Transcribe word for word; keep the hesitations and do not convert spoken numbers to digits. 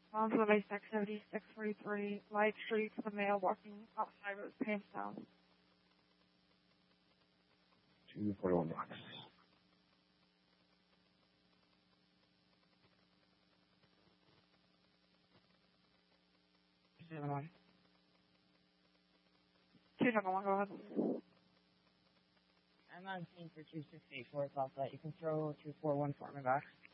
On to the base activity six three three, Light Street for the male walking outside with his pants down. two forty-one blocks. seven one. two number one, go ahead. I'm on scene for two six eight four, South that. You can throw two four one for me back.